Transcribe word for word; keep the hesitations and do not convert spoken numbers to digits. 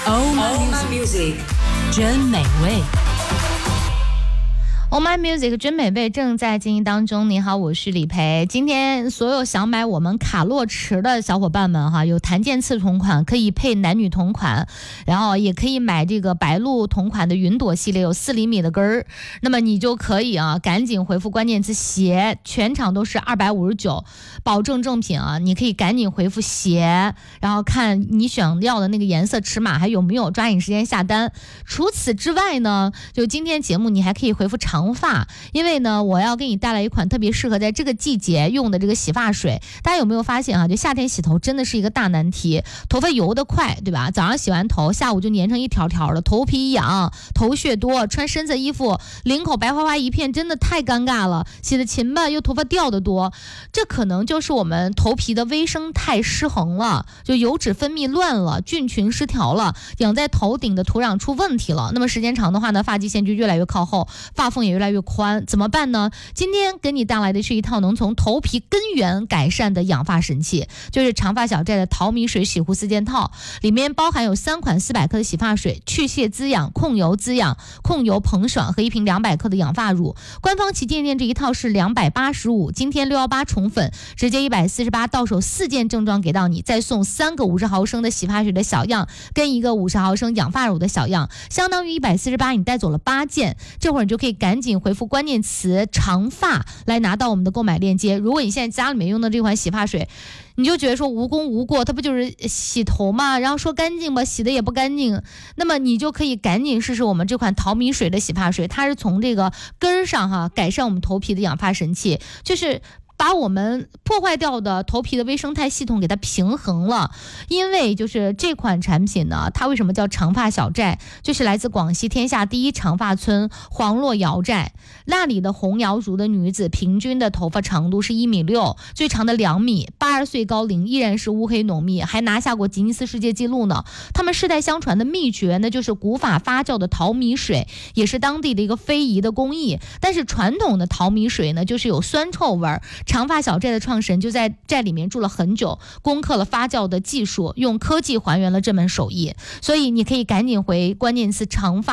Oh My Music， 真美味。 Oh My Music 真美味正在进行当中。你好，我是李培。今天所有想买我们卡洛驰的小伙伴们哈，有檀健次同款可以配男女同款，然后也可以买这个白鹿同款的云朵系列，有四厘米的根儿。那么你就可以啊，赶紧回复关键词鞋，全场都是二百五十九，保证正品啊！你可以赶紧回复鞋，然后看你想要的那个颜色尺码还有没有，抓紧时间下单。除此之外呢，就今天节目你还可以回复长发，因为呢我要给你带来一款特别适合在这个季节用的这个洗发水。大家有没有发现啊，就夏天洗头真的是一个大难题，头发油得快，对吧？早上洗完头，下午就粘成一条条的，头皮痒，头屑多，穿深色衣服，领口白花花一片，真的太尴尬了。洗的勤吧，又头发掉得多，这可能就是我们头皮的微生态失衡了，就油脂分泌乱了，菌群失调了，养在头顶的土壤出问题了。那么时间长的话呢，发际线就越来越靠后，发缝也越来越宽，怎么办呢？今天给你带来的是一套能从头皮根源改善的养发神器，就是长发小寨的淘米水洗护四件套，里面包含有三款四百克的洗发水，去屑滋养，控油滋养，控油蓬爽，和一瓶两百克的养发乳。官方旗舰店这一套是两百八十五，今天六一八宠粉直接一百四十八，到手四件正装给到你，再送三个五十毫升的洗发水的小样跟一个五十毫升养发乳的小样，相当于一百四十八，你带走了八件。这会儿你就可以赶紧回复关键词长发来拿到我们的购买链接。如果你现在家里面用的这款洗发水你就觉得说无功无过，它不就是洗头嘛，然后说干净吧，洗的也不干净，那么你就可以赶紧试试我们这款淘米水的洗发水，它是从这个根儿上哈改善我们头皮的养发神器，就是把我们破坏掉的头皮的微生态系统给它平衡了。因为就是这款产品呢，它为什么叫长发小寨，就是来自广西天下第一长发村黄洛瑶寨，那里的红瑶族的女子平均的头发长度是一米六，最长的两米，八十岁高龄依然是乌黑浓密，还拿下过吉尼斯世界纪录呢。他们世代相传的秘诀呢，就是古法发酵的淘米水，也是当地的一个非遗的工艺。但是传统的淘米水呢，就是有酸臭味儿。长发小寨的创始人就在寨里面住了很久，攻克了发酵的技术，用科技还原了这门手艺。所以你可以赶紧回关键词长发